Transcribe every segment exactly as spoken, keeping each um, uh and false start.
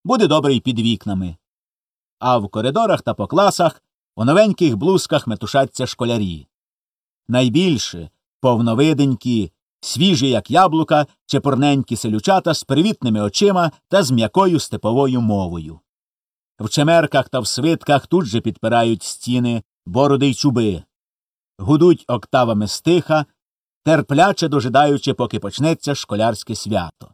Буде добре й під вікнами. А в коридорах та по класах у новеньких блузках метушаться школярі. Найбільше повновиденькі, свіжі, як яблука, чепурненькі селючата з привітними очима та з м'якою степовою мовою. В чемерках та в свитках тут же підпирають стіни бороди й чуби. Гудуть октавами стиха, терпляче дожидаючи, поки почнеться школярське свято.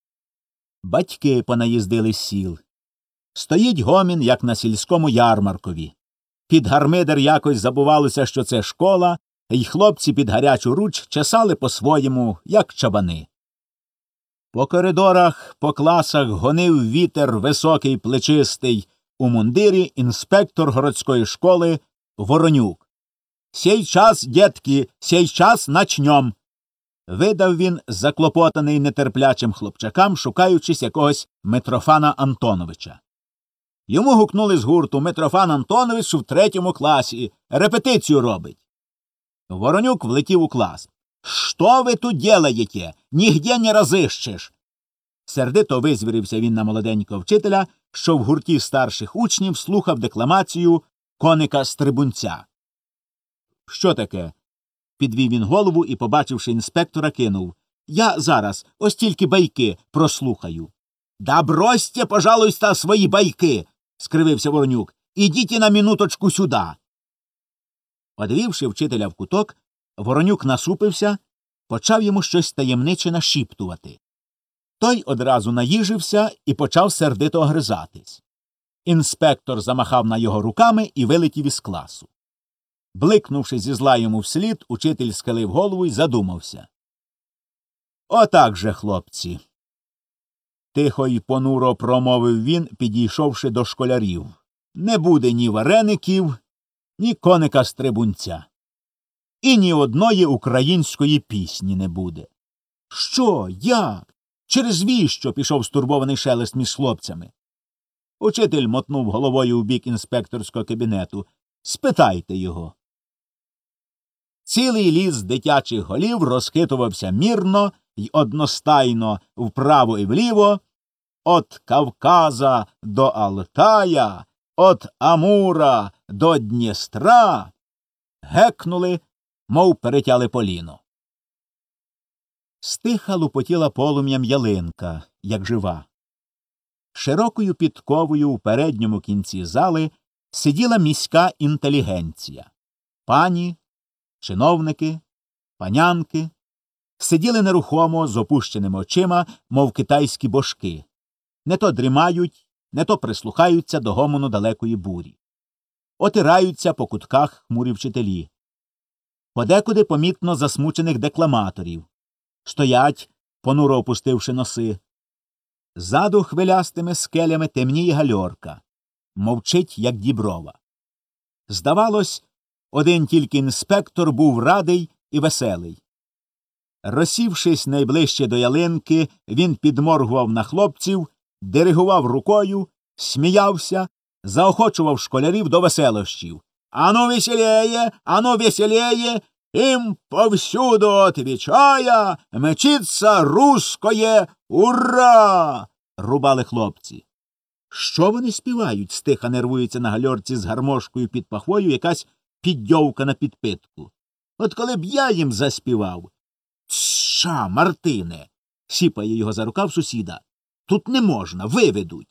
Батьки понаїздили з сіл. Стоїть гомін, як на сільському ярмаркові. Під гармидер якось забувалося, що це школа, й хлопці під гарячу руч чесали по-своєму, як чабани. По коридорах, по класах гонив вітер високий, плечистий, у мундирі інспектор городської школи Воронюк. «Сей час, дєтки, сей час начнем!» Видав він заклопотаний нетерплячим хлопчакам, шукаючись якогось Митрофана Антоновича. Йому гукнули з гурту: «Митрофан Антонович в третьому класі, репетицію робить». Воронюк влетів у клас. «Що ви тут делаєте? Нігде не разищеш!» Сердито визвірився він на молоденького вчителя, що в гурті старших учнів слухав декламацію коника Стрибунця. «Що таке?» Підвів він голову і, побачивши інспектора, кинув: «Я зараз ось тільки байки прослухаю». «Да бросьте, пожалуйста, свої байки!» — скривився Воронюк. «Ідіть на минуточку сюди!» Одвівши вчителя в куток, Воронюк насупився, почав йому щось таємниче нашіптувати. Той одразу наїжився і почав сердито огризатись. Інспектор замахав на його руками і вилетів із класу. Бликнувши зі зла йому вслід, учитель схилив голову й задумався. «Отак же, хлопці!» Тихо й понуро промовив він, підійшовши до школярів. «Не буде ні вареників, ні коника Стрибунця. І ні одної української пісні не буде». «Що? Як? Через віщо?» — пішов стурбований шелест між хлопцями. Учитель мотнув головою у бік інспекторського кабінету. «Спитайте його». Цілий ліс дитячих голів розхитувався мірно й одностайно вправо і вліво, от Кавказа до Алтая, от Амура до Дністра, гекнули, мов перетяли поліно. Стиха лупотіла полум'ям ялинка, як жива. Широкою підковою у передньому кінці зали сиділа міська інтелігенція. Пані, чиновники, панянки сиділи нерухомо з опущеними очима, мов китайські божки. Не то дрімають, не то прислухаються до гомону далекої бурі. Отираються по кутках хмурі вчителі. Подекуди помітно засмучених декламаторів. Стоять, понуро опустивши носи. Ззаду хвилястими скелями темніє гальорка. Мовчить, як діброва. Здавалось, один тільки інспектор був радий і веселий. Розсівшись найближче до ялинки, він підморгував на хлопців, диригував рукою, сміявся, заохочував школярів до веселощів. «Ану веселее! Ану веселее! Им повсюду отвечая, мчиться русское ура!» — рубали хлопці. «Що вони співають?» — стиха нервується на гальорці з гармошкою під пахвою якась піддьовка на підпитку. «От коли б я їм заспівав!» «Тша, Мартине!» — сіпає його за рукав сусіда. «Тут не можна, виведуть!»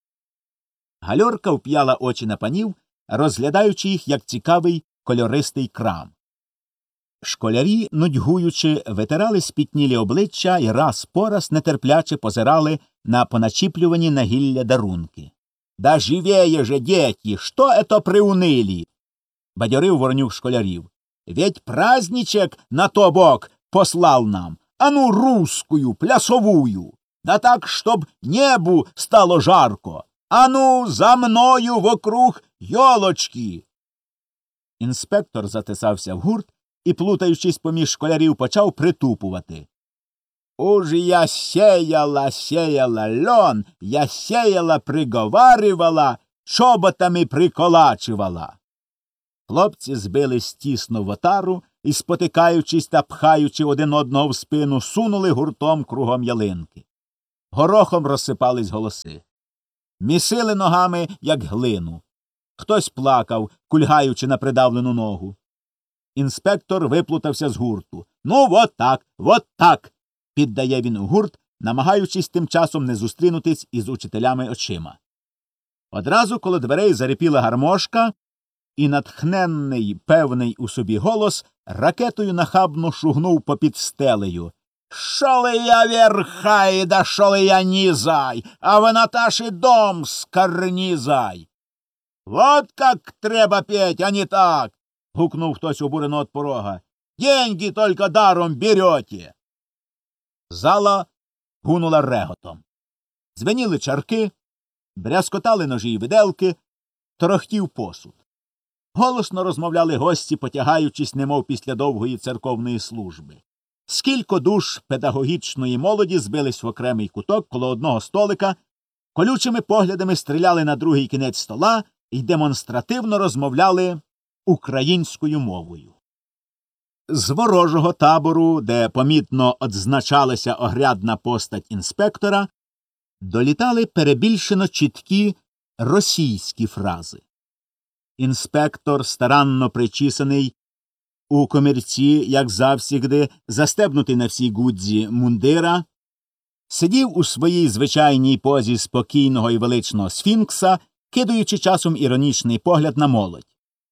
Гальорка вп'яла очі на панів, розглядаючи їх, як цікавий кольористий крам. Школярі, нудьгуючи, витирали спітнілі обличчя і раз по раз нетерпляче позирали на поначіплювані на гілля дарунки. «Да живее же, дети! Что это приуныли?» — бадьорив Воронюк школярів. «Ведь праздничек на то бок послал нам, а ну русскую, плясовую, да так, чтоб небу стало жарко, а ну за мною вокруг ёлочки!» Інспектор затисався в гурт і, плутаючись поміж школярів, почав притупувати. «Уж я сеяла, сеяла льон, я сеяла, приговаривала, чоботами приколачивала». Хлопці збились тісно в отару і, спотикаючись та пхаючи один одного в спину, сунули гуртом кругом ялинки. Горохом розсипались голоси. місили ногами, як глину. Хтось плакав, кульгаючи на придавлену ногу. Інспектор виплутався з гурту. «Ну, вот так, вот так!» – піддає він у гурт, намагаючись тим часом не зустрінутись із учителями очима. Одразу коло дверей зарипіла гармошка, і натхненний, певний у собі голос ракетою нахабно шугнув попід стелею. «Шо ли я верхай, да шо ли я низай, а в Наташі дом скарнізай!» «Вот как треба петь, а не так!» — гукнув хтось обурено от порога. «Деньги только даром берете!» Зала гунула реготом. Дзвеніли чарки, брязкотали ножі й виделки, торохтів посуд. Голосно розмовляли гості, потягаючись, немов після довгої церковної служби. Скілько душ педагогічної молоді збились в окремий куток коло одного столика, колючими поглядами стріляли на другий кінець стола і демонстративно розмовляли українською мовою. З ворожого табору, де помітно одзначалася огрядна постать інспектора, долітали перебільшено чіткі російські фрази. Інспектор, старанно причісаний, у комірці, як завсігди, застебнутий на всій гудзі мундира, сидів у своїй звичайній позі спокійного і величного сфінкса, кидаючи часом іронічний погляд на молодь.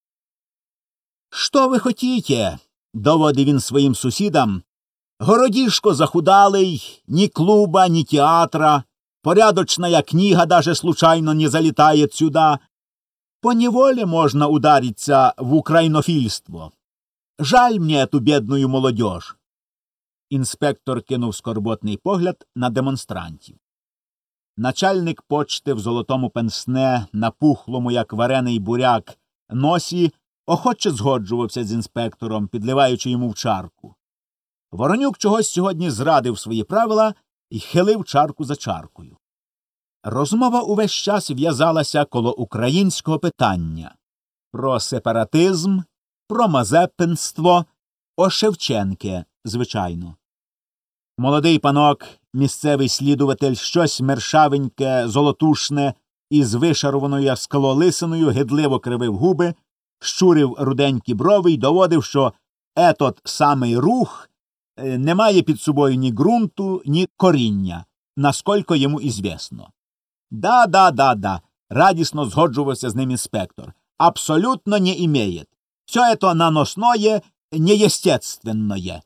«Що ви хотіте?» – доводив він своїм сусідам. «Городішко захудалий, ні клуба, ні театра, порядочная книга даже случайно не залетает сюда. Поневоле можно удариться в украинофильство. Жаль мне эту бедную молодежь». Інспектор кинув скорботний погляд на демонстрантів. Начальник почти в золотому пенсне, напухлому, як варений буряк, носі, охоче згоджувався з інспектором, підливаючи йому в чарку. Воронюк чогось сьогодні зрадив свої правила і хилив чарку за чаркою. Розмова увесь час в'язалася коло українського питання. Про сепаратизм, про мазепинство, о Шевченке, звичайно. Молодий панок, місцевий слідуватель, щось мершавеньке, золотушне, із вишарованою скалолисиною гидливо кривив губи, щурив руденькі брови й доводив, що етот самий рух не має під собою ні ґрунту, ні коріння, наскільки йому ізвісно. «Да-да-да-да», – радісно згоджувався з ним інспектор. «Абсолютно не імеє. Все это наносное, неестественное».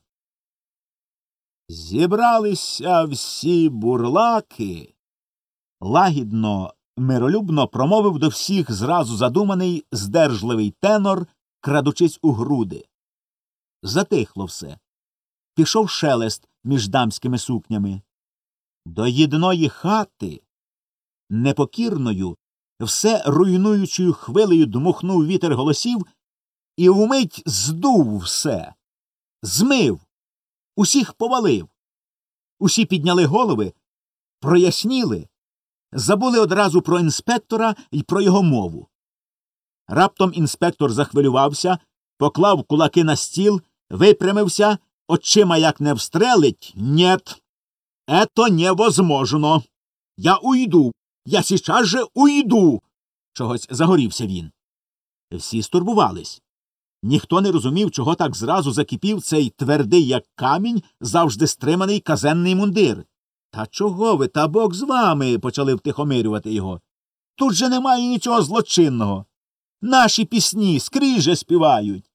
Зібралися всі бурлаки, лагідно, миролюбно промовив до всіх зразу задуманий, здержливий тенор, крадучись у груди. Затихло все. Пішов шелест між дамськими сукнями. До єдної хати, непокірною, все руйнуючою хвилею дмухнув вітер голосів і вмить здув все, змив, усіх повалив. Усі підняли голови, проясніли, забули одразу про інспектора і про його мову. Раптом інспектор захвилювався, поклав кулаки на стіл, випрямився, очима як не встрелить. «Нет, это невозможно. Я уйду, я сейчас же уйду!» Чогось загорівся він. Всі стурбувались. Ніхто не розумів, чого так зразу закипів цей твердий, як камінь, завжди стриманий казенний мундир. «Та чого ви, та Бог з вами!» – почали втихомирювати його. «Тут же немає нічого злочинного. Наші пісні скрізь співають».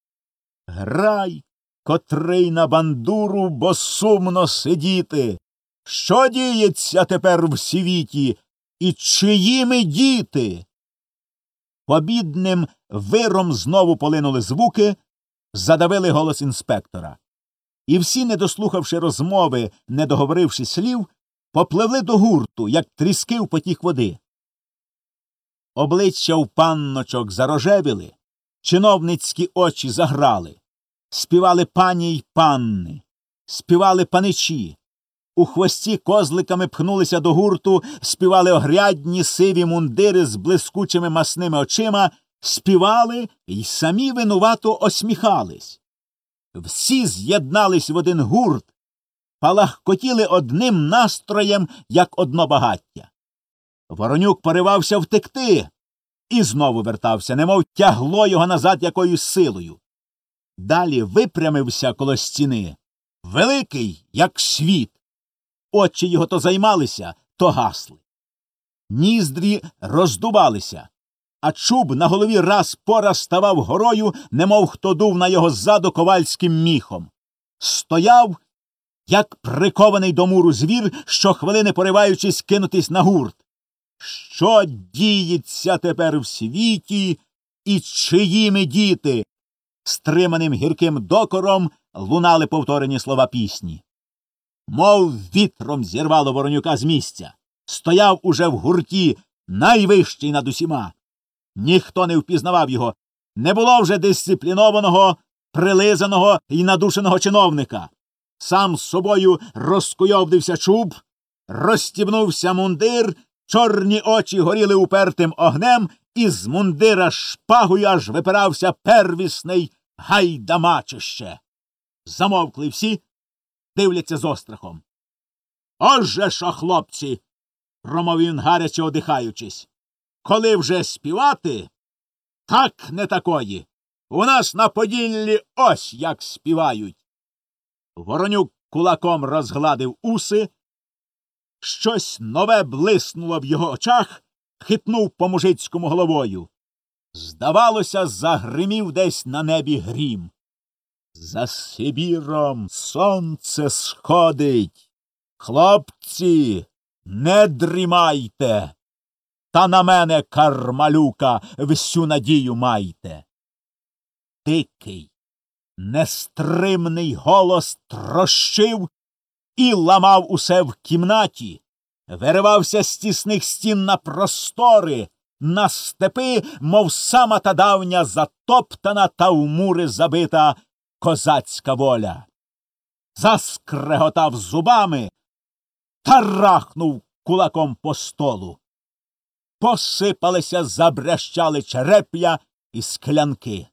«Грай, котрий на бандуру, бо сумно сидіти. Що діється тепер в світі, і чиї ми діти?» Побідним виром знову полинули звуки, задавили голос інспектора. І всі, не дослухавши розмови, не договоривши слів, попливли до гурту, як тріски в потік води. Обличчя у панночок зарожевіли, чиновницькі очі заграли. Співали пані й панни, співали паничі. У хвості козликами пхнулися до гурту, співали огрядні сиві мундири з блискучими масними очима, співали й самі винувато осміхались. Всі з'єднались в один гурт, палахкотіли одним настроєм, як одно багаття. Воронюк поривався втекти і знову вертався, немов тягло його назад якоюсь силою. Далі випрямився коло стіни, великий, як світ. Очі його то займалися, то гасли. Ніздрі роздувалися, а чуб на голові раз по раз ставав горою, немов хто дув на його ззаду ковальським міхом. Стояв, як прикований до муру звір, щохвилини пориваючись кинутись на гурт. Що діється тепер в світі і чиїми діти? Стриманим гірким докором лунали повторені слова пісні. Мов вітром зірвало Воронюка з місця. Стояв уже в гурті, найвищий над усіма. Ніхто не впізнавав його. Не було вже дисциплінованого, прилизаного і надушеного чиновника. Сам з собою розкуйовдився чуб, розстібнувся мундир, чорні очі горіли упертим огнем, і з мундира шпагою аж випирався первісний гайдамачище. Замовкли всі, дивляться з острахом. — Оже що, хлопці! — промовив він, гаряче одихаючись. — Коли вже співати, так не такої. У нас на Поділлі ось як співають. Воронюк кулаком розгладив уси. Щось нове блиснуло в його очах, хитнув по-мужицькому головою. Здавалося, загримів десь на небі грім. За Сибіром сонце сходить. Хлопці, не дрімайте. Та на мене, Кармалюка, всю надію майте. Дикий, нестримний голос трощив і ламав усе в кімнаті, виривався з тісних стін на простори, на степи, мов сама та давня затоптана та в мури забита козацька воля. Заскреготав зубами та рахнув кулаком по столу. Посипалися, забрящали череп'я і склянки.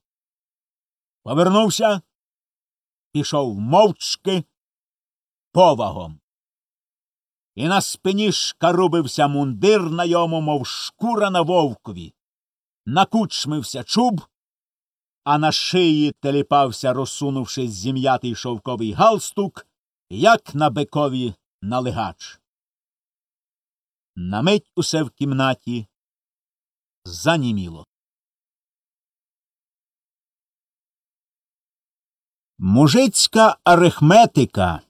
Повернувся, пішов мовчки, повагом. І на спині шкарубився мундир на йому, мов шкура на вовкові. Накучмився чуб, а на шиї теліпався, розсунувшись, зім'ятий шовковий галстук, як на бикові налигач. На мить усе в кімнаті заніміло. Мужицька арифметика.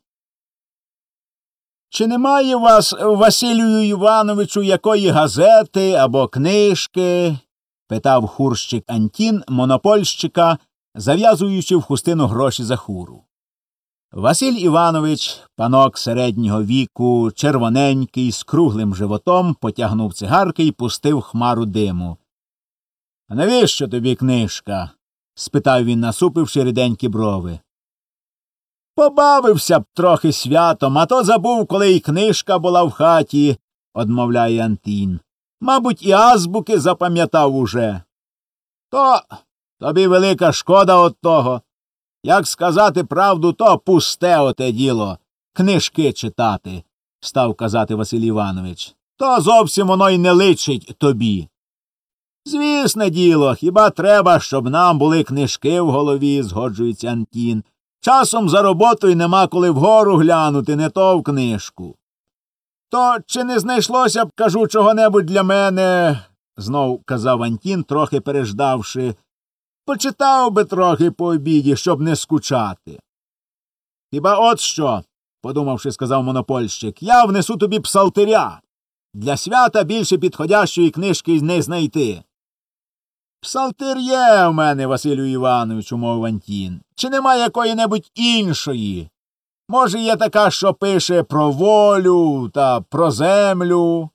Чи немає у вас, Василію Івановичу, якої газети або книжки? Питав хурщик Антін монопольщика, зав'язуючи в хустину гроші за хуру. Василь Іванович, панок середнього віку, червоненький, з круглим животом, потягнув цигарки і пустив хмару диму. — А навіщо тобі книжка? — спитав він, насупивши ріденькі брови. — Побавився б трохи святом, а то забув, коли й книжка була в хаті, — одмовляє Антін. — Мабуть, і азбуки запам'ятав уже. — То тобі велика шкода от того. Як сказати правду, то пусте оте діло — книжки читати, — став казати Василь Іванович. — То зовсім воно й не личить тобі. — Звісне діло, хіба треба, щоб нам були книжки в голові, — згоджується Антін. Часом за роботою нема коли вгору глянути, не то в книжку. — То чи не знайшлося б, кажу, чого-небудь для мене, — знов казав Антін, трохи переждавши. — Почитав би трохи по обіді, щоб не скучати. — Хіба от що, — подумавши, сказав монопольщик, — я внесу тобі псалтиря. Для свята більше підходящої книжки не знайти. — Псалтир є в мене, Василю Івановичу, мовив Антін. Чи нема якої-небудь іншої? Може, є така, що пише про волю та про землю?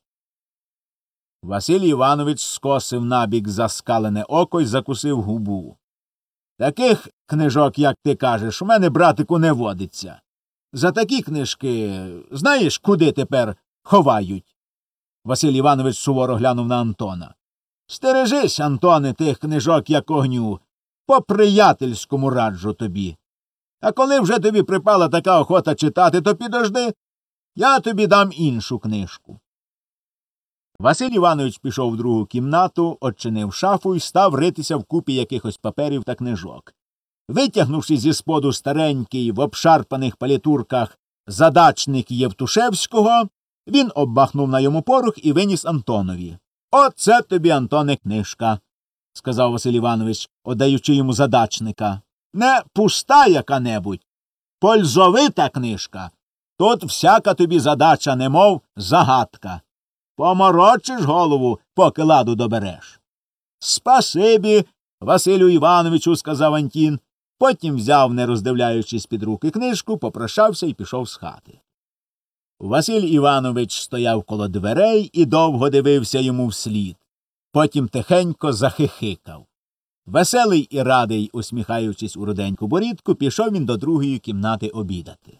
Василь Іванович скосив набік заскалене око й закусив губу. — Таких книжок, як ти кажеш, у мене, братику, не водиться. За такі книжки знаєш, куди тепер ховають? Василь Іванович суворо глянув на Антона. — Стережись, Антоне, тих книжок, як огню. По-приятельському раджу тобі. А коли вже тобі припала така охота читати, то підожди, я тобі дам іншу книжку. Василь Іванович пішов в другу кімнату, odчинив шафу і став ритися в купі якихось паперів та книжок. Витягнувши зі споду старенький в обшарпаних палітурках задачник Євтушевського, він обмахнув на йому порох і виніс Антонові. — Оце тобі, Антоне, книжка, — сказав Василь Іванович, отдаючи йому задачника. — Не пуста яка-небудь, пользовита книжка. Тут всяка тобі задача, немов загадка. Поморочиш голову, поки ладу добереш. — Спасибі, Василю Івановичу, — сказав Антін. Потім взяв, не роздивляючись під руки книжку, попрощався і пішов з хати. Василь Іванович стояв коло дверей і довго дивився йому вслід. Потім тихенько захихикав. Веселий і радий, усміхаючись у руденьку борідку, пішов він до другої кімнати обідати.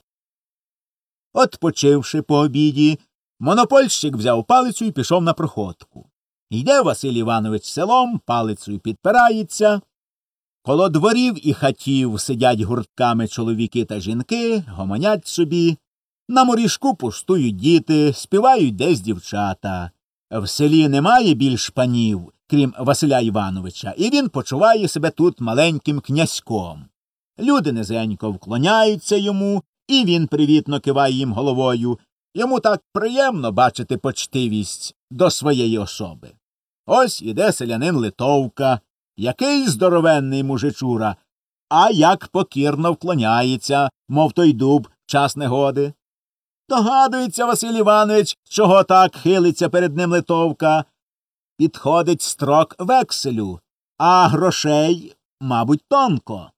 Отпочивши по обіді, монопольщик взяв палицю і пішов на проходку. Йде Василь Іванович селом, палицею підпирається. Коло дворів і хатів сидять гуртками чоловіки та жінки, гомонять собі. На моріжку пустують діти, співають десь дівчата. В селі немає більш панів, крім Василя Івановича, і він почуває себе тут маленьким князьком. Люди низенько вклоняються йому, і він привітно киває їм головою. Йому так приємно бачити почтивість до своєї особи. Ось іде селянин Литовка, який здоровенний мужичура, а як покірно вклоняється, мов той дуб в час негоди. Догадується Василь Іванович, чого так хилиться перед ним Литовка. Підходить строк векселю, а грошей, мабуть, тонко.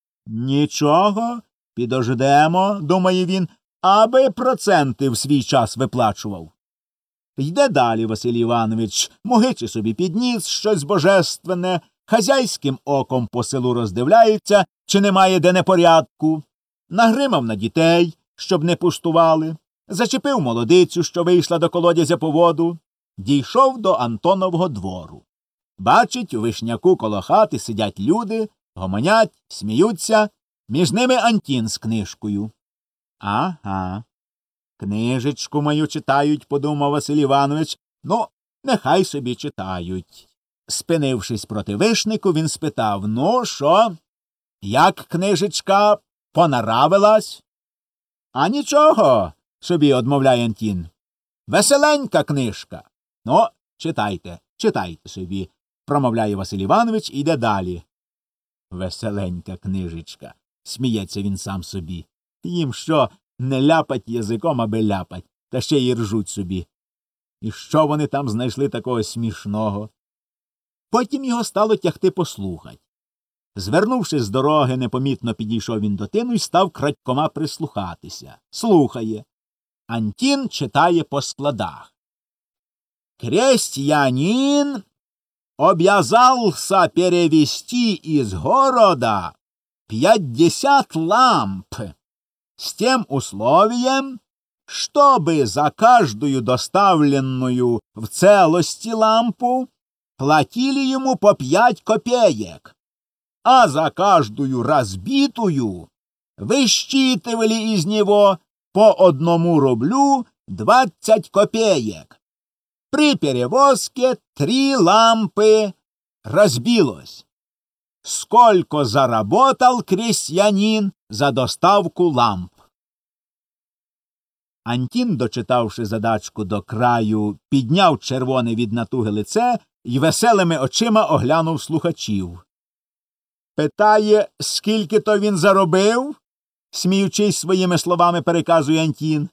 Нічого, підождемо, думає він, аби проценти в свій час виплачував. Йде далі Василь Іванович, могичи собі підніс щось божественне, хазяйським оком по селу роздивляється, чи немає де непорядку. Нагримав на дітей, щоб не пустували, зачепив молодицю, що вийшла до колодязя по воду, дійшов до Антонового двору. Бачить, у вишняку коло хати сидять люди, гомонять, сміються, між ними Антін з книжкою. Ага, книжечку мою читають, подумав Василь Іванович, ну, нехай собі читають. Спинившись проти вишнику, він спитав, ну, що, як книжечка понаравилась? А нічого, собі одмовляє Антін. Веселенька книжка. Ну, читайте, читайте собі, промовляє Василь Іванович і йде далі. Веселенька книжечка, сміється він сам собі. Їм що, не ляпать язиком, аби ляпать, та ще й ржуть собі. І що вони там знайшли такого смішного? Потім його стало тягти послухать. Звернувши з дороги, непомітно підійшов він до тину і став крадькома прислухатися. Слухає. Антін читає по складах. Крестьянин обязался перевести из города пятьдесят ламп с тем условием, чтобы за каждую доставленную в целости лампу платили ему по пять копеек, а за каждую разбитую высчитывали из него по одному рублю двадцать копеек. При перевозке три лампы разбилось. Сколько заработал крестьянин за доставку ламп? Антін, дочитавши задачку до краю, підняв червоне від натуги лице й веселими очима оглянув слухачів. Питає, скільки то він заробив? Сміючись своїми словами, переказує Антін.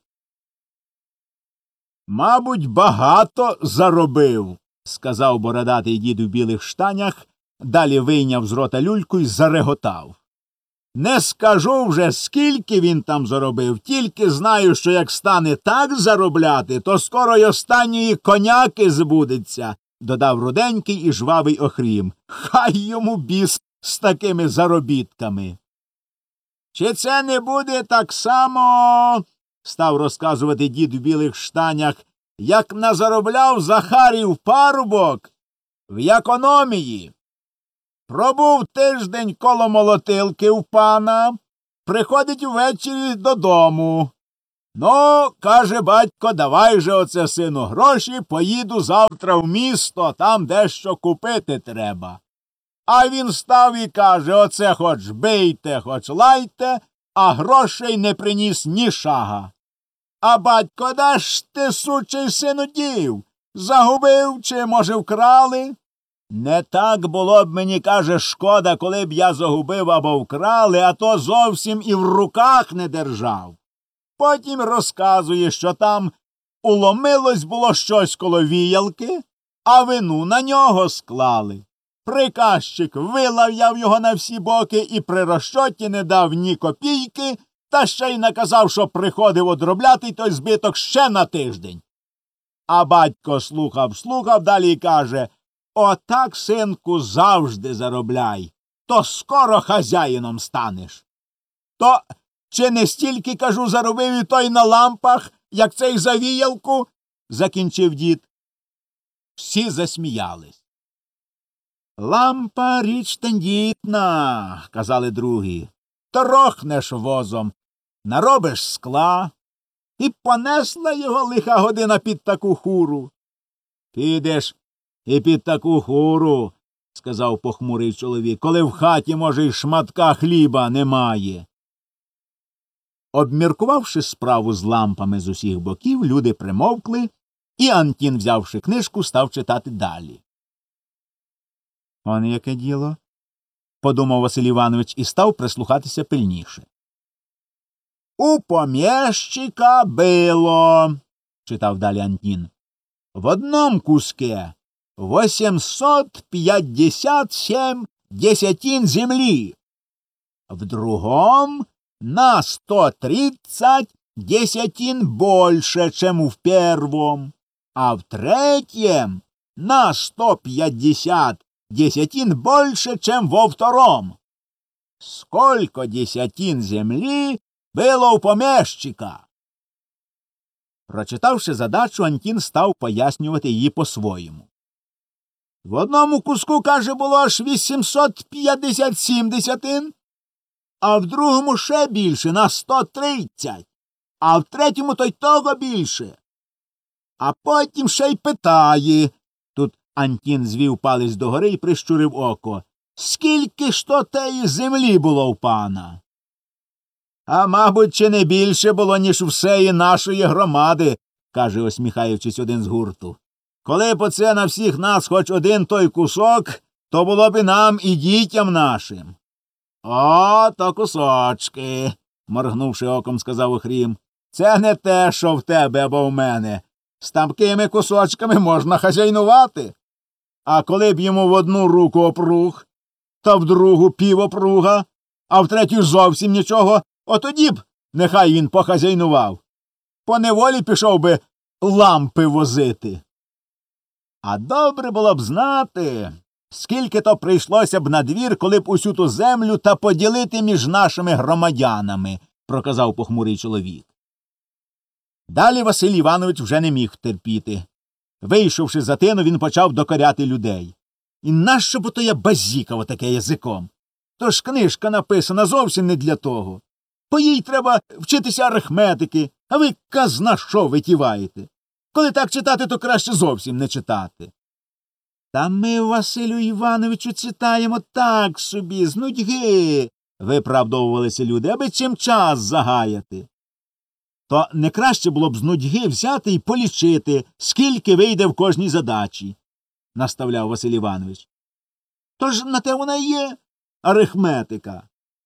Мабуть, багато заробив, сказав бородатий дід у білих штанях, далі вийняв з рота люльку й зареготав. Не скажу вже, скільки він там заробив, тільки знаю, що як стане так заробляти, то скоро й останньої коняки збудеться, додав руденький і жвавий Охрім. Хай йому біс з такими заробітками. Чи це не буде так само, став розказувати дід у білих штанях, як назаробляв Захарів парубок в економії? Пробув тиждень коло молотилки у пана, приходить увечері додому. Ну, каже батько, давай же оце, сину, гроші, поїду завтра в місто, там дещо купити треба. А він став і каже, оце хоч бийте, хоч лайте, а грошей не приніс ні шага. А батько, де ж ти, сучий сину, дів? Загубив чи, може, вкрали? Не так було б мені, каже, шкода, коли б я загубив або вкрали, а то зовсім і в руках не держав. Потім розказує, що там уломилось було щось коло віялки, а вину на нього склали. Приказчик вилав'яв його на всі боки і при розчоті не дав ні копійки, та ще й наказав, що приходив одробляти той збиток ще на тиждень. А батько слухав-слухав, далі й каже, отак, синку, завжди заробляй, то скоро хазяїном станеш. То чи не стільки, кажу, заробив і той на лампах, як цей за віялку? Закінчив дід. Всі засміялись. Лампа річ тендітна, казали другі. Трохнеш возом, наробиш скла. І понесла його лиха година під таку хуру. Підеш і під таку хуру, сказав похмурий чоловік, коли в хаті, може, й шматка хліба немає. Обміркувавши справу з лампами з усіх боків, люди примовкли, і Антін, взявши книжку, став читати далі. «Он яке діло», – подумав Василь Іванович і став прислухатися пильніше. «У помєщика было», – читав далі Антін, – «в одном куске восемьсот пятьдесят семь десятин земли, в другом на сто тридцать десятин больше, чем в первом, а в третьем на сто пятьдесят десятин больше, чем во втором. Сколько десятин земли было у помещика?» Прочитавши задачу, Антін став пояснювати її по-своєму. В одному куску, каже, було аж вісімсот п'ятдесят сім десятин, а в другому ще більше, на сто тридцять, а в третьому то й того більше. А потім ще й питає, тут Антін звів палець догори і прищурив око, скільки ж то теї землі було в пана? А, мабуть, чи не більше було, ніж всеї нашої громади, каже, осміхаючись, один з гурту. Коли б оце на всіх нас хоч один той кусок, то було б і нам, і дітям нашим. О, то кусочки, моргнувши оком, сказав Охрім. Це не те, що в тебе або в мене. З такими кусочками можна хазяйнувати. А коли б йому в одну руку опруг, та в другу півопруга, а в третю зовсім нічого, отоді б нехай він похазяйнував. Поневолі пішов би лампи возити. А добре було б знати, скільки то прийшлося б на двір, коли б усю ту землю та поділити між нашими громадянами, проказав похмурий чоловік. Далі Василь Іванович вже не міг терпіти. Вийшовши за тину, він почав докоряти людей. І нащо б ото я базікав отаке язиком? Тож книжка написана зовсім не для того. По їй треба вчитися арифметики, а ви казна що витіваєте. Коли так читати, то краще зовсім не читати. Та ми, Василю Івановичу, читаємо так собі, з нудьги, виправдовувалися люди, аби чим час загаяти. То не краще було б з нудьги взяти і полічити, скільки вийде в кожній задачі, наставляв Василь Іванович. Тож на те вона і є арифметика.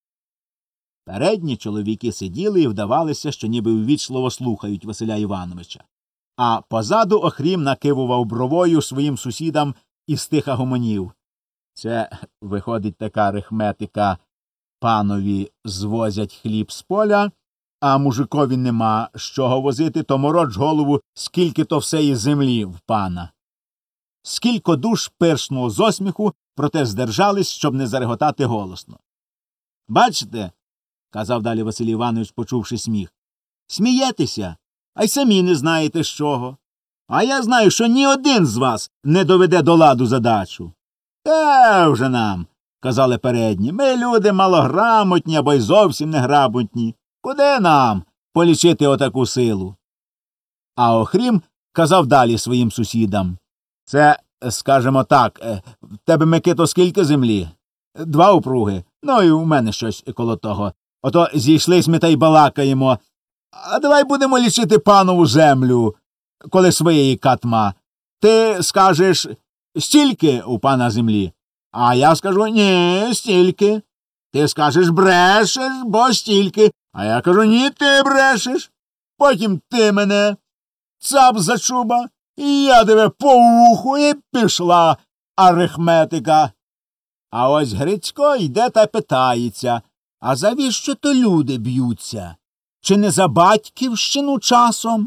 Передні чоловіки сиділи і вдавалися, що ніби ввічливо слухають Василя Івановича. А позаду Охрім накивував бровою своїм сусідам і стиха гомонів. Це, виходить, така арифметика: панові звозять хліб з поля, а мужикові нема з чого возити, то мороч голову, скільки то всеї землі в пана. Скілько душ пиршнуло з осміху, проте здержались, щоб не зареготати голосно. Бачите, казав далі Василь Іванович, почувши сміх, смієтеся, а й самі не знаєте з чого. А я знаю, що ні один з вас не доведе до ладу задачу. Те вже нам, казали передні, ми люди малограмотні або й зовсім неграмотні. Куди нам полічити отаку силу. А Охрім казав далі своїм сусідам. Це, скажемо так, в тебе, Микито, скільки землі? Два упруги. Ну і у мене щось коло того. Ото зійшлись ми та й балакаємо. А давай будемо лічити панову землю, коли своєї катма. Ти скажеш, стільки у пана землі? А я скажу, ні, стільки. Ти скажеш, брешеш, бо стільки. А я кажу, ні, ти брешеш. Потім ти мене цап за чуба, і я тебе по вуху, і пішла арифметика. А ось Грицько йде та питається, а завіщо то люди б'ються? Чи не за батьківщину часом?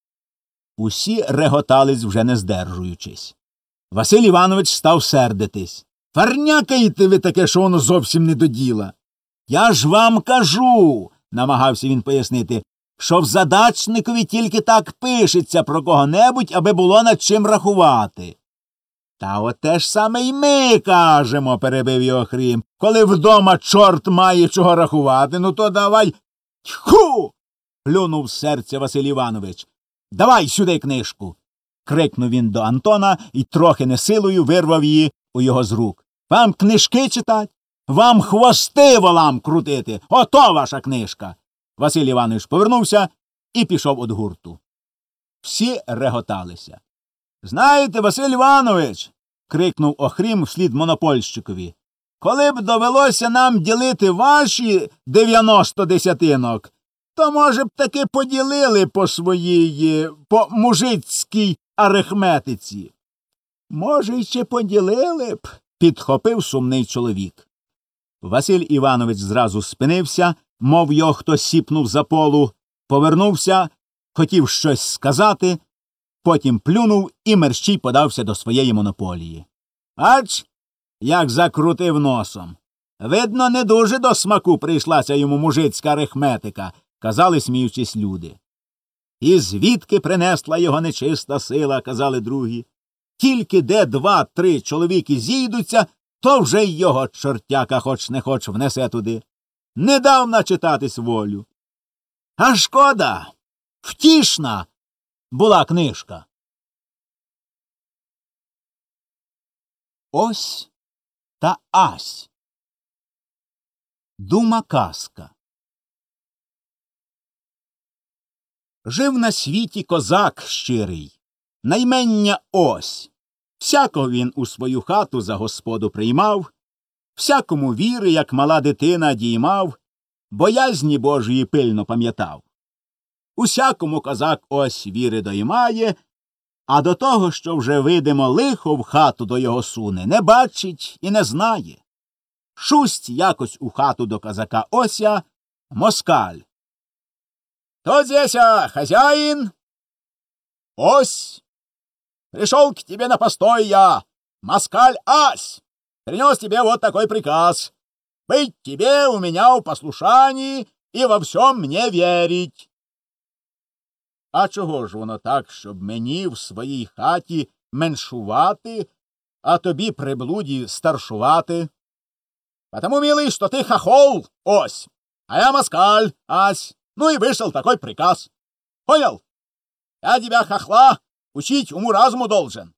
Усі реготались, вже не здержуючись. Василь Іванович став сердитись. Фарнякаєте ви таке, що воно зовсім не до діла. Я ж вам кажу, намагався він пояснити, що в задачникові тільки так пишеться про кого-небудь, аби було над чим рахувати. Та от те ж саме й ми кажемо, перебив його Охрім. Коли вдома чорт має чого рахувати, ну то давай. Тьху! Плюнув з серця Василь Іванович. Давай сюди книжку. Крикнув він до Антона і трохи не силою вирвав її у його з рук. Вам книжки читать? Вам хвости волам крутити. Ото ваша книжка. Василь Іванович повернувся і пішов од гурту. Всі реготалися. Знаєте, Василь Іванович, крикнув Охрім вслід монопольщикові, коли б довелося нам ділити ваші дев'яносто десятинок, то, може б, таки поділили по своїй, по мужицькій арифметиці. Може, й ще поділили б, підхопив сумний чоловік. Василь Іванович зразу спинився, мов його хтось сіпнув за полу, повернувся, хотів щось сказати, потім плюнув і мерщій подався до своєї монополії. Ач, як закрутив носом. Видно, не дуже до смаку прийшлася йому мужицька арифметика, казали, сміючись, люди. І звідки принесла його нечиста сила, казали другі. Тільки де два-три чоловіки зійдуться, то вже й його чортяка хоч не хоч внесе туди. Не дав начитатись волю. А шкода, втішна була книжка. Ось та ась. Дума казка. Жив на світі козак щирий, наймення Ось. Всякого він у свою хату за господу приймав, всякому віри, як мала дитина, діймав, боязні Божої пильно пам'ятав. Усякому козак Ось віри доймає, а до того, що вже видимо лихо в хату до його суне, не бачить і не знає. Шусть якось у хату до козака Ося москаль. «Кто здесь, а, хозяин?» «Ось! Пришел к тебе на постой я, москаль Ась! Принес тебе вот такой приказ. Быть тебе у меня в послушании и во всем мне верить». «А чого ж воно так, щоб мені в своїй хаті меншувати, а тобі приблуді старшувати?» «Потому, милый, что ты хохол, Ось, а я москаль, Ась. Ну и вышел такой приказ. Понял? Я тебя, хохла, учить уму-разуму должен.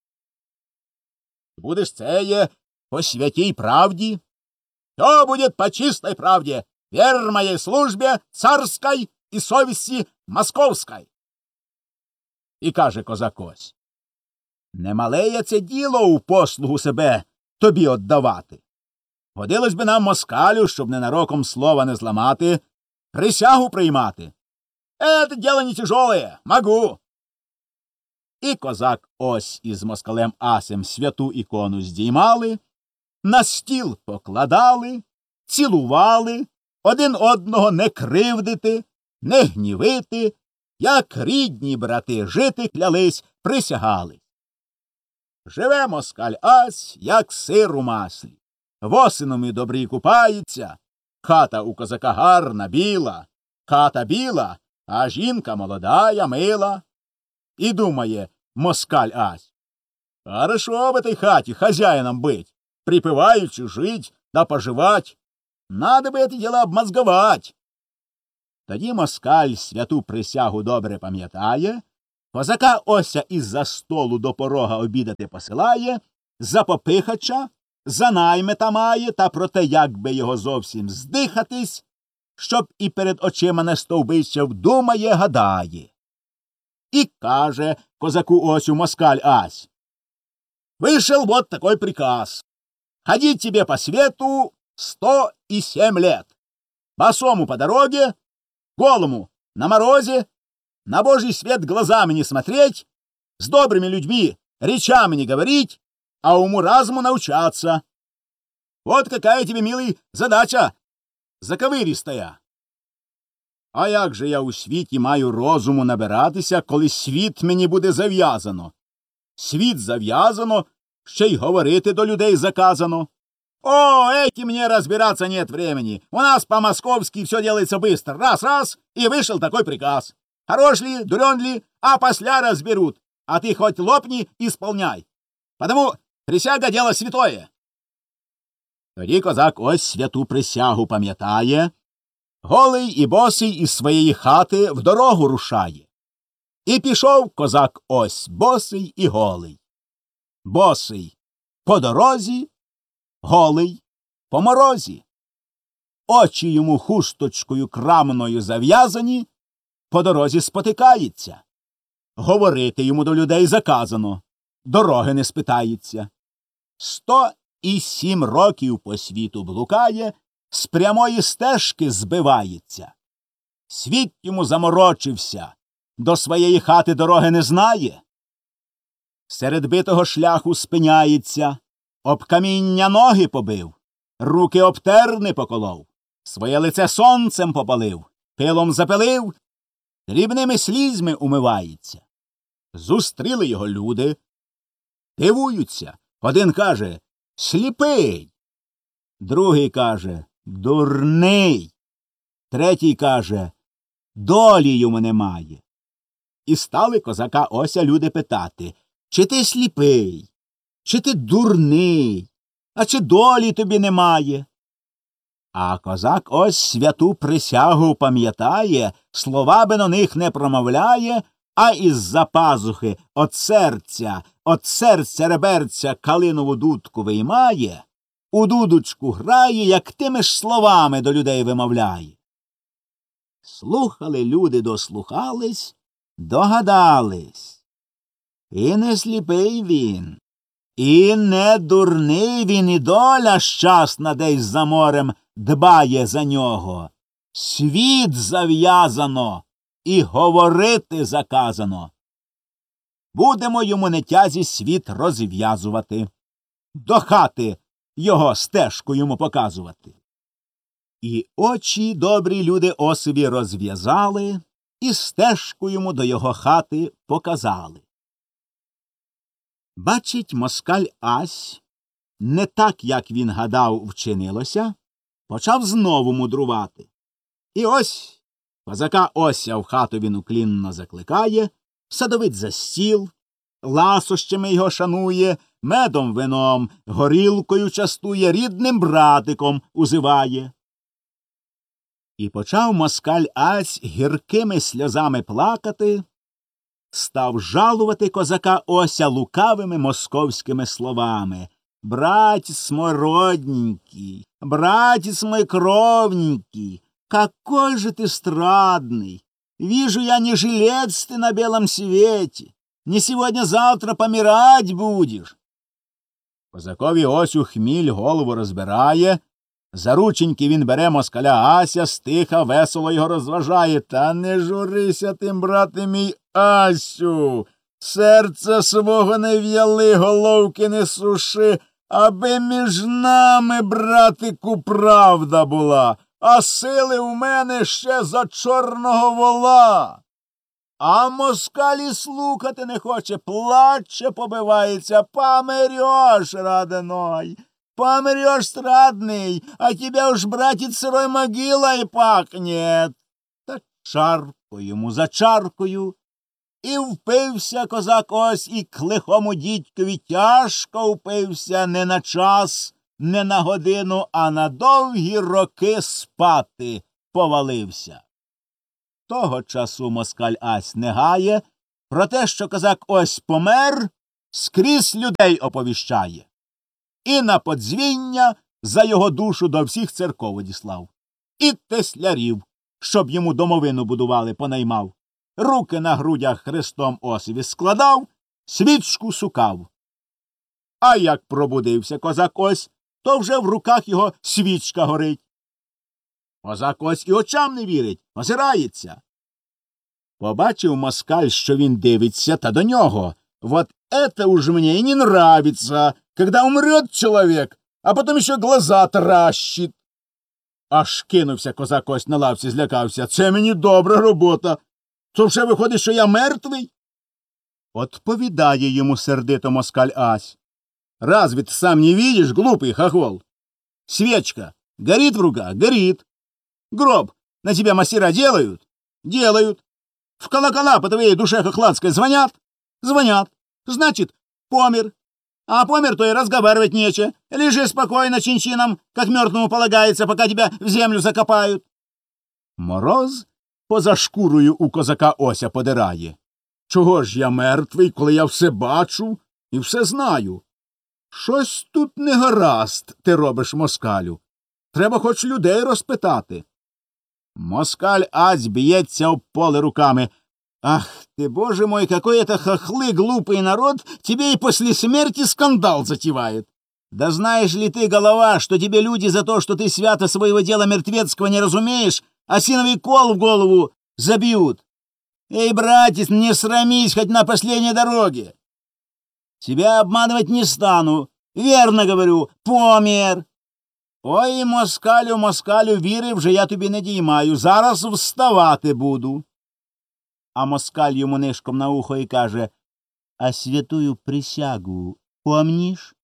Будешь цее по святей правде. Все будет по чистой правде, вер моей службе царской и совести московской». І каже козак Ось: «Немалеє це діло у послугу себе тобі отдавати. Годилось би нам, москалю, щоб ненароком слова не зламати, присягу приймати. Это дело не тяжелое, могу». І козак Ось із москалем Асем святу ікону здіймали, на стіл покладали, цілували, один одного не кривдити, не гнівити, як рідні брати жити клялись, присягали. Живе москаль Ась, як сир у маслі. Восином і добрі купається, хата у козака гарна, біла, хата біла, а жінка молодая, мила. І думає москаль Ась: «Хорошо в этой хаті хозяином быть, припеваючи жить да поживать. Надо бы это дело обмозговать». Тоді москаль святу присягу добре пам'ятає, козака Ося із-за столу до порога обідати посилає, за попихача, за наймита має, та про те, як би його зовсім здихатись, щоб і перед очима не стовбичав, думає, гадає. И каже козаку Осю москаль Ась: «Вышел вот такой приказ. Ходить тебе по свету сто и семь лет. Босому по дороге, голому на морозе, на божий свет глазами не смотреть, с добрыми людьми речами не говорить, а уму-разуму научаться. Вот какая тебе, милый, задача заковиристая». А як же я у світі маю розуму набиратися, коли світ мені буде зав'язано? Світ зав'язано, ще й говорити до людей заказано. О, эти мне разбираться нет времени. У нас по-московски все делается быстро. Раз-раз, и вышел такой приказ. Хорош ли, дурен ли, а после разберут. А ты хоть лопни, исполняй. Потому присяга дело святое. Тоді козак ось святу присягу пам'ятає, голий і босий із своєї хати в дорогу рушає. І пішов козак ось босий і голий. Босий по дорозі, голий по морозі. Очі йому хусточкою крамною зав'язані, по дорозі спотикається. Говорити йому до людей заказано, дороги не спитається. Сто і сім років по світу блукає, з прямої стежки збивається. Світ йому заморочився, до своєї хати дороги не знає. Серед битого шляху спиняється, об каміння ноги побив, руки об терни поколов, своє лице сонцем попалив, пилом запилив, дрібними слізьми умивається. Зустріли його люди, дивуються. Один каже: «Сліпий!» Другий каже: «Дурний!» Третій каже: «Долі йому немає». І стали козака Ося люди питати: «Чи ти сліпий? Чи ти дурний? А чи долі тобі немає?» А козак ось святу присягу пам'ятає, слова би на них не промовляє, а із-за пазухи от серця, от серця реберця калинову дудку виймає, у дудочку грає, як тими ж словами до людей вимовляє. Слухали люди, дослухались, догадались. І не сліпий він, і не дурний він, і доля щасна десь за морем дбає за нього. Світ зав'язано, і говорити заказано. Будемо йому нетязі світ розв'язувати, до хати його стежку йому показувати. І очі добрі люди Осеві розв'язали, і стежку йому до його хати показали. Бачить москаль Ась, не так, як він гадав, вчинилося, почав знову мудрувати. І ось козака Ося в хату він уклінно закликає, садовить за стіл, ласощами його шанує, медом вином, горілкою частує, рідним братиком узиває. І почав москаль Ась гіркими сльозами плакати, став жалувати козака Ося лукавими московськими словами: «Братец мой родненький, братец мой кровненький, какой же ты страдный! Вижу я, не жилец ты на белом свете, не сегодня-завтра помирать будешь». Козакові Осю хміль голову розбирає, за рученьки він бере москаля Ася, стиха весело його розважає. «Та не журися тим, брате мій Асю, серця свого не в'яли, головки не суши, аби між нами, братику, правда була, а сили в мене ще за чорного вола». А москалі слухати не хоче, плаче, побивається: «Помрешь, родной, помрешь, страдный, а тебя уж, братец, сырой могилой пахнет». Та чарку йому за чаркою, і впився козак ось, і к лихому дідькові тяжко впився, не на час, не на годину, а на довгі роки спати повалився. Того часу москаль Ась не гає, про те, що козак ось помер, скрізь людей оповіщає. І на подзвіння за його душу до всіх церков одіслав. І теслярів, щоб йому домовину будували, понаймав. Руки на грудях хрестом Осеві складав, свічку сукав. А як пробудився козак ось, то вже в руках його свічка горить. Козак ось і очам не вірить, озирається. Побачив москаль, що він дивиться, та до нього: «Вот это уж мне и не нравится, когда умрет человек, а потом еще глаза таращит». Аж кинувся козак ось на лавці, злякався. «Це мені добра робота. То вже виходить, що я мертвий?» Отповідає йому сердито москаль Ась: «Разве ты сам не видишь, глупый хохол? Свечка горит в руках? Горит. Гроб на тебя мастера делают? Делают. В колокола по твоей душе хохладской звонят? Звонят. Значит, помер. А помер, то и разговаривать нечего. Лежи спокойно чин-чином, как мертвому полагается, пока тебя в землю закопают». Мороз поза шкурою у козака Ося подирає. «Чого ж я мертвий, коли я все бачу і все знаю? Щось тут не гаразд ти робиш, москалю. Треба хоч людей розпитати». Москаль Ась б'ється об поле руками. «Ах ты, боже мой, какой это хохлы, глупый народ, тебе и после смерти скандал затевает. Да знаешь ли ты, голова, что тебе люди за то, что ты свято своего дела мертвецкого не разумеешь, осиновый кол в голову забьют? Эй, братец, не срамись хоть на последней дороге. Тебя обманывать не стану, верно говорю, помер». «Ой, москалю, москалю, віри вже я тобі не діймаю, зараз вставати буду». А москаль йому нишком на ухо і каже: «А святую присягу помніш?»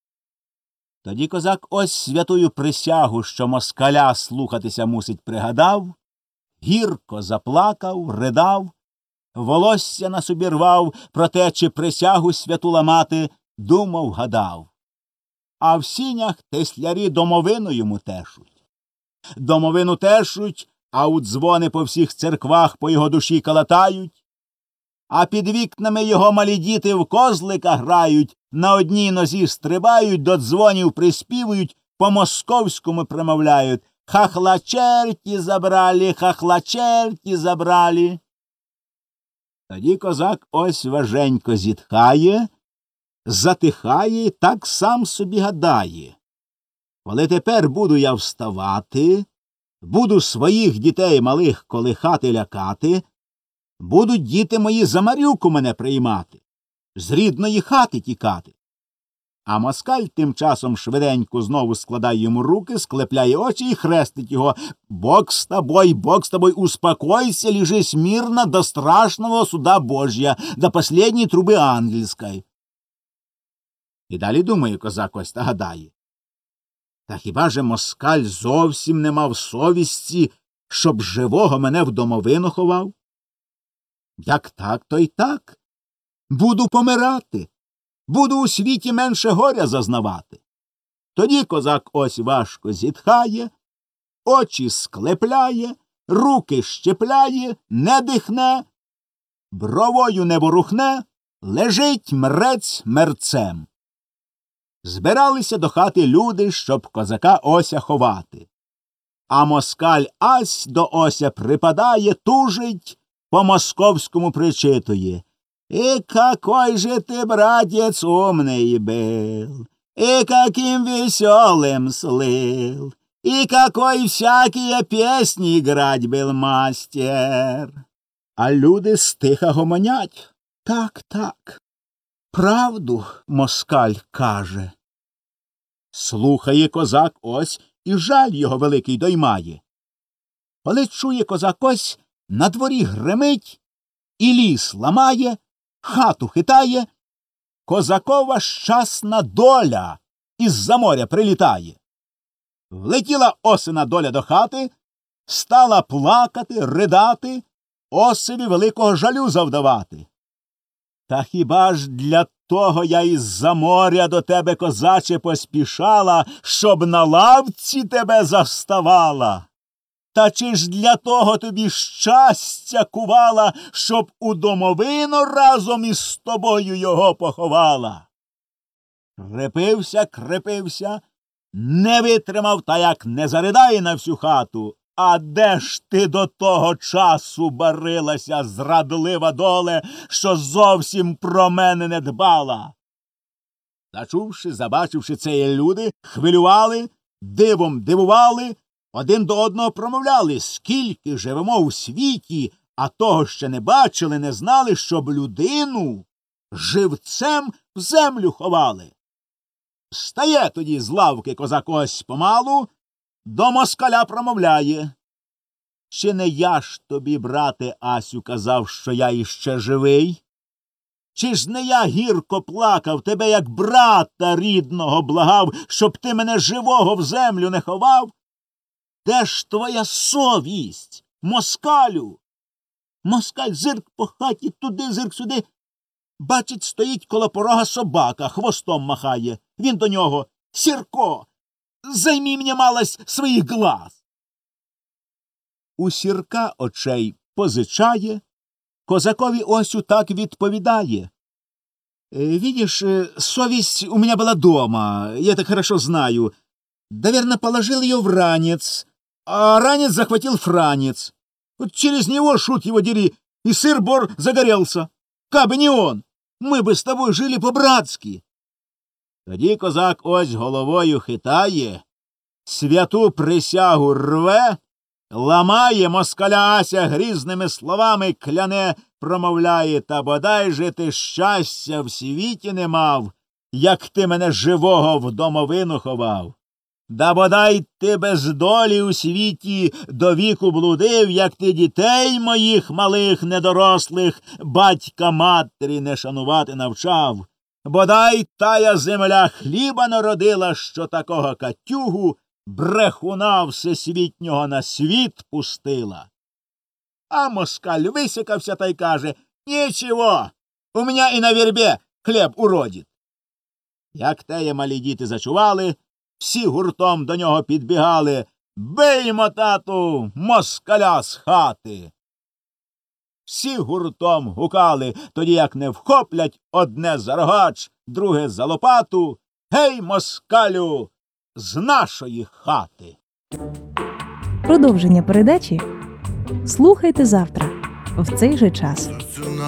Тоді козак ось святую присягу, що москаля слухатися мусить, пригадав, гірко заплакав, ридав, волосся на собі рвав, про те, чи присягу святу ламати, думав, гадав. А в сінях теслярі домовину йому тешуть. Домовину тешуть, а у дзвони по всіх церквах по його душі калатають. А під вікнами його малі діти в козлика грають, на одній нозі стрибають, до дзвонів приспівують, по-московському промовляють: «Хахла черті забрали, хахла черті забрали». Тоді козак ось важенько зітхає, затихає, так сам собі гадає: «Коли тепер буду я вставати, буду своїх дітей малих колихати, лякати, будуть діти мої за Марюку мене приймати, з рідної хати тікати». А москаль тим часом швиденько знову складає йому руки, склепляє очі і хрестить його: «Бог з тобой, Бог з тобой, успокойся, лежи смирно до страшного суда Божья, до последней трубы ангельской». І далі думає козак ось та гадає: «Та хіба же москаль зовсім не мав совісті, щоб живого мене в домовину ховав? Як так, то й так. Буду помирати, буду у світі менше горя зазнавати». Тоді козак ось важко зітхає, очі склепляє, руки щепляє, не дихне, бровою не ворухне, лежить мрець мерцем. Збиралися до хати люди, щоб козака Ося ховати. А москаль Ась до Ося припадає, тужить, по-московському причитує: «И какой же ты, братец, умный был, и каким веселым слыл, и какой всякие песни играть был мастер». А люди стиха гомонять: «Так, так, правду москаль каже». Слухає козак ось, і жаль його великий доймає. Коли чує козак ось, на дворі гримить, і ліс ламає, хату хитає, козакова щасна доля із-за моря прилітає. Влетіла Осина доля до хати, стала плакати, ридати, Осеві великого жалю завдавати. «Та хіба ж для того я із-за моря до тебе, козаче, поспішала, щоб на лавці тебе заставала? Та чи ж для того тобі щастя кувала, щоб у домовину разом із тобою його поховала? Крепився, крепився, не витримав, та як не заридає на всю хату. А де ж ти до того часу барилася, зрадлива доле, що зовсім про мене не дбала? Зачувши, забачивши це, люди хвилювали, дивом дивували, один до одного промовляли, скільки живемо у світі, а того ще не бачили, не знали, щоб людину живцем в землю ховали. Стає тоді з лавки козак ось помалу, до москаля промовляє. Чи не я ж тобі, брате Асю, казав, що я іще живий? Чи ж не я гірко плакав, тебе як брата рідного благав, щоб ти мене живого в землю не ховав? Де ж твоя совість, москалю? Москаль зирк по хаті, туди, зирк сюди. Бачить, стоїть коло порога собака, хвостом махає. Він до нього: Сірко, займи мені малость своїх глаз. У Сірка очей позичає, козакові Осю так відповідає. Видишь, совесть у меня была дома, я это хорошо знаю. Наверное, положил ее в ранец, а ранец захватил франец. Вот через него, шут его дери, и сыр-бор загорелся. Кабы не он, мы бы с тобой жили по-братски. Тоді козак ось головою хитає, святу присягу рве, ламає, москаля Ася грізними словами кляне, промовляє: та бодай же ти щастя в світі не мав, як ти мене живого в домовину ховав. Да бодай ти без долі у світі до віку блудив, як ти дітей моїх малих недорослих батька матері не шанувати навчав. Бодай тая земля хліба народила, що такого катюгу брехуна всесвітнього на світ пустила. А москаль висякався та й каже: нічого, у мене і на вірбі хліб уродить. Як теє малі діти зачували, всі гуртом до нього підбігали: биймо, тату, москаля з хати. Всі гуртом гукали, тоді як не вхоплять одне за рогач, друге за лопату: гей, москалю, з нашої хати. Продовження передачі слухайте завтра в цей же час.